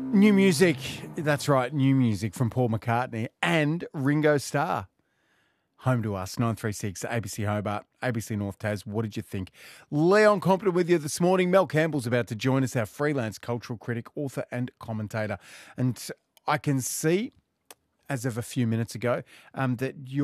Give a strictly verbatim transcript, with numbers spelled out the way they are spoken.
New music, that's right, new music from Paul McCartney and Ringo Starr. Home to us, nine three six, A B C Hobart, A B C North Tas. What did you think? Leon Compton with you this morning. Mel Campbell's about to join us, our freelance cultural critic, author and commentator. And I can see, as of a few minutes ago, um, that you're